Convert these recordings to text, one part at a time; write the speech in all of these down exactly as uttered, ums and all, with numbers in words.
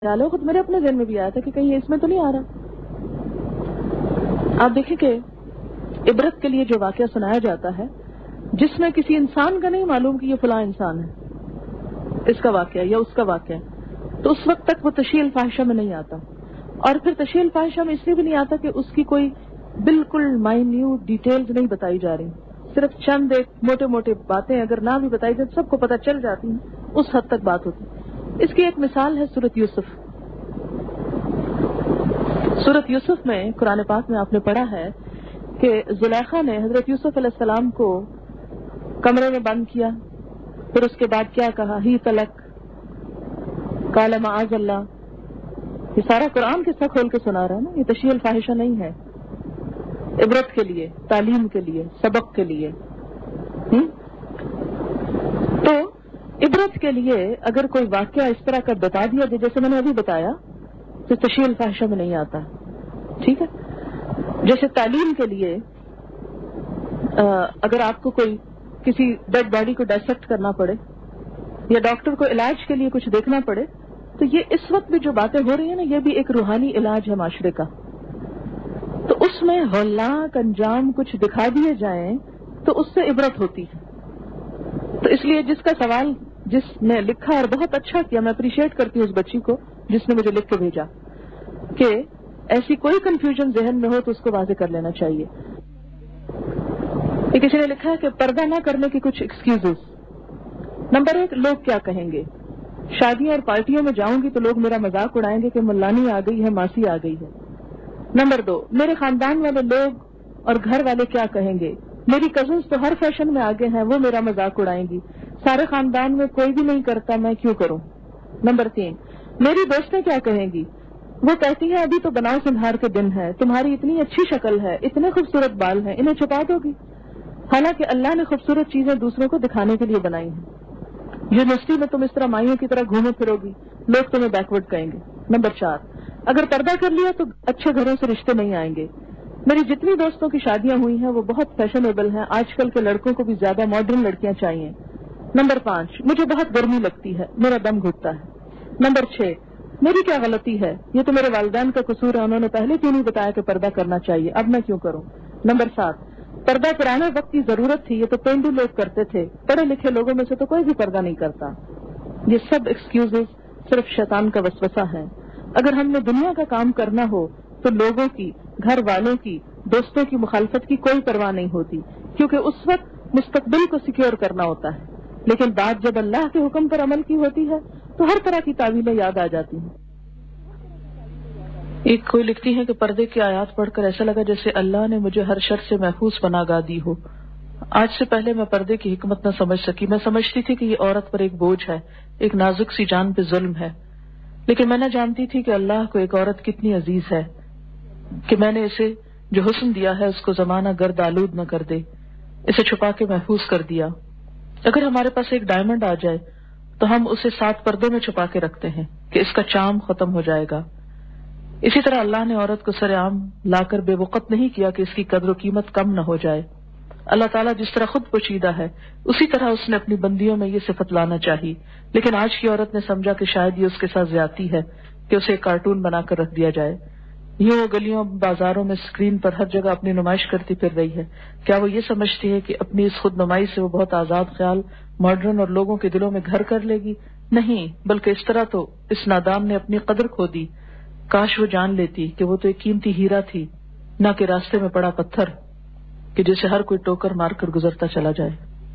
خیال ہے خود میرے اپنے ذہن میں بھی آیا تھا کہ کہیں اس میں تو نہیں آ رہا. آپ دیکھیں کہ عبرت کے لیے جو واقعہ سنایا جاتا ہے جس میں کسی انسان کا نہیں معلوم کہ یہ فلاں انسان ہے، اس کا واقعہ یا اس کا واقعہ، تو اس وقت تک وہ تشہیر الفاحشہ میں نہیں آتا. اور پھر تشہیر الفاحشہ میں اس لیے بھی نہیں آتا کہ اس کی کوئی بالکل مائنیوٹ ڈیٹیلز نہیں بتائی جا رہی، صرف چند ایک موٹے موٹے باتیں اگر نہ بھی بتائی جائیں سب کو پتہ چل جاتی ہیں، اس حد تک بات ہوتی. اس کی ایک مثال ہے سورۃ یوسف. سورۃ یوسف میں قرآن پاک میں آپ نے پڑھا ہے کہ زلیخا نے حضرت یوسف علیہ السلام کو کمرے میں بند کیا، پھر اس کے بعد کیا کہا، ہی تلک قال معاذ اللہ. یہ سارا قرآن قصہ کھول کے سنا رہا ہے نا، یہ تشہیر الفاحشہ نہیں ہے، عبرت کے لیے، تعلیم کے لیے، سبق کے لیے. تو عبرت کے لیے اگر کوئی واقعہ اس طرح کا بتا دیا جائے جیسے میں نے ابھی بتایا تو تشہیر الفاحشہ میں نہیں آتا. ٹھیک ہے، جیسے تعلیم کے لیے اگر آپ کو کوئی کسی ڈیڈ باڈی کو ڈائسیکٹ کرنا پڑے یا ڈاکٹر کو علاج کے لیے کچھ دیکھنا پڑے تو یہ اس وقت بھی جو باتیں ہو رہی ہیں نا یہ بھی ایک روحانی علاج ہے معاشرے کا. تو اس میں ہولناک انجام کچھ دکھا دیے جائیں تو اس سے عبرت ہوتی ہے. تو اس لیے جس کا سوال جس نے لکھا اور بہت اچھا کیا، میں اپریشیٹ کرتی ہوں اس بچی کو جس نے مجھے لکھ کے بھیجا کہ ایسی کوئی کنفیوژن ذہن میں ہو تو اس کو واضح کر لینا چاہیے. یہ کسی نے لکھا ہے کہ پردہ نہ کرنے کی کچھ ایکسکیوزز. نمبر ایک، لوگ کیا کہیں گے. شادیوں اور پارٹیوں میں جاؤں گی تو لوگ میرا مذاق اڑائیں گے کہ ملانی آ گئی ہے، ماسی آ گئی ہے. نمبر دو، میرے خاندان والے لوگ اور گھر والے کیا کہیں گے. میری کزنز تو ہر فیشن میں آگے ہیں، وہ میرا مذاق اڑائیں گی. سارے خاندان میں کوئی بھی نہیں کرتا، میں کیوں کروں. نمبر تین، میری دوستیں کیا کہیں گی. وہ کہتی ہیں ابھی تو بناؤ سنہار کے دن ہے، تمہاری اتنی اچھی شکل ہے، اتنے خوبصورت بال ہیں، انہیں چھپا دو گی. حالانکہ اللہ نے خوبصورت چیزیں دوسروں کو دکھانے کے لیے بنائی ہیں. یونیورسٹی میں تم اس طرح مائیوں کی طرح گھومو پھرو گی، لوگ تمہیں بیکورڈ کہیں گے. نمبر چار، اگر پردہ کر لیا تو اچھے گھروں سے رشتے نہیں آئیں گے. میری جتنی دوستوں کی شادیاں ہوئی ہیں وہ بہت فیشنیبل ہیں، آج کل کے لڑکوں کو بھی زیادہ ماڈرن لڑکیاں چاہیے. نمبر پانچ، مجھے بہت گرمی لگتی ہے، میرا دم گھٹتا ہے. نمبر چھ، میری کیا غلطی ہے، یہ تو میرے والدین کا قصور ہے، انہوں نے پہلے کیوں نہیں بتایا کہ پردہ کرنا چاہیے، اب میں کیوں کروں. نمبر سات، پردہ پرانے وقت کی ضرورت تھی، یہ تو پینڈو لوگ کرتے تھے، پڑھے لکھے لوگوں میں سے تو کوئی بھی پردہ نہیں کرتا. یہ سب ایکسکیوزز صرف شیطان کا وسوسہ ہے. اگر ہم نے دنیا کا کام کرنا ہو تو لوگوں کی، گھر والوں کی، دوستوں کی مخالفت کی کوئی پرواہ نہیں ہوتی، کیونکہ اس وقت مستقبل کو سیکیور کرنا ہوتا ہے. لیکن بات جب اللہ کے حکم پر عمل کی ہوتی ہے تو ہر طرح کی تعویلیں یاد آ جاتی ہیں. ایک کوئی لکھتی ہے کہ پردے کی آیات پڑھ کر ایسا لگا جیسے اللہ نے مجھے ہر شر سے محفوظ پناہ گاہ دی ہو. آج سے پہلے میں پردے کی حکمت نہ سمجھ سکی. میں سمجھتی تھی کہ یہ عورت پر ایک بوجھ ہے، ایک نازک سی جان پہ ظلم ہے، لیکن میں نہ جانتی تھی کہ اللہ کو ایک عورت کتنی عزیز ہے کہ میں نے اسے جو حسن دیا ہے اس کو زمانہ گرد آلود نہ کر دے، اسے چھپا کے محفوظ کر دیا. اگر ہمارے پاس ایک ڈائمنڈ آ جائے تو ہم اسے سات پردوں میں چھپا کے رکھتے ہیں کہ اس کا چام ختم ہو جائے گا. اسی طرح اللہ نے عورت کو سر عام لا کر بے وقت نہیں کیا کہ اس کی قدر و قیمت کم نہ ہو جائے. اللہ تعالیٰ جس طرح خود پوشیدہ ہے اسی طرح اس نے اپنی بندیوں میں یہ صفت لانا چاہیے. لیکن آج کی عورت نے سمجھا کہ شاید یہ اس کے ساتھ زیادتی ہے کہ اسے ایک کارٹون بنا کر رکھ دیا جائے. یوں وہ گلیوں بازاروں میں اسکرین پر ہر جگہ اپنی نمائش کرتی پھر رہی ہے. کیا وہ یہ سمجھتی ہے کہ اپنی اس خود نمائی سے وہ بہت آزاد خیال ماڈرن اور لوگوں کے دلوں میں گھر کر لے گی؟ نہیں، بلکہ اس طرح تو اس نادان نے اپنی قدر کھو دی. کاش وہ جان لیتی کہ وہ تو ایک قیمتی ہیرا تھی، نہ کہ راستے میں پڑا پتھر کہ جسے ہر کوئی ٹوکر مار کر گزرتا چلا جائے.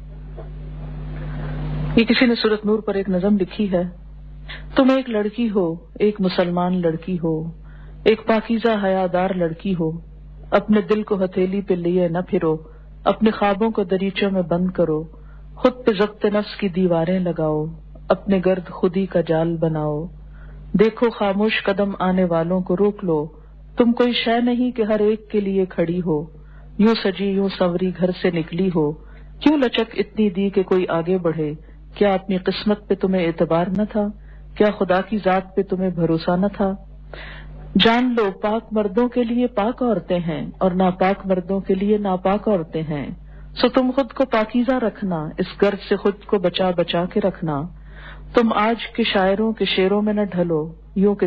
یہ کسی نے سورۃ نور پر ایک نظم لکھی ہے. تم ایک لڑکی ہو، ایک مسلمان لڑکی ہو، ایک پاکیزہ حیادار لڑکی ہو، اپنے دل کو ہتھیلی پہ لیے نہ پھرو، اپنے خوابوں کو دریچوں میں بند کرو، خود پہ ضبط نفس کی دیواریں لگاؤ، اپنے گرد خودی کا جال بناؤ. دیکھو خاموش قدم آنے والوں کو روک لو، تم کوئی شے نہیں کہ ہر ایک کے لیے کھڑی ہو، یوں سجی یوں سنوری گھر سے نکلی ہو، کیوں لچک اتنی دی کہ کوئی آگے بڑھے. کیا اپنی قسمت پہ تمہیں اعتبار نہ تھا، کیا خدا کی ذات پہ تمہیں بھروسہ نہ تھا. جان لو پاک مردوں کے لیے پاک عورتیں ہیں اور ناپاک مردوں کے لیے ناپاک عورتیں ہیں. سو تم خود کو پاکیزہ رکھنا، اس گرد سے خود کو بچا بچا کے رکھنا. تم آج کے شاعروں کے شعروں میں نہ ڈھلو، یوں کہ